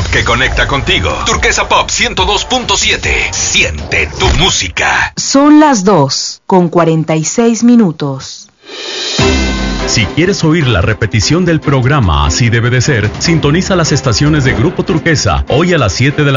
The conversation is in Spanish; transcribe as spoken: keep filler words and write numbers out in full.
que conecta contigo. Turquesa Pop ciento dos punto siete. Siente tu música. Son las dos con cuarenta y seis minutos. Si quieres oír la repetición del programa Así Debe de Ser, sintoniza las estaciones de Grupo Turquesa hoy a las siete de la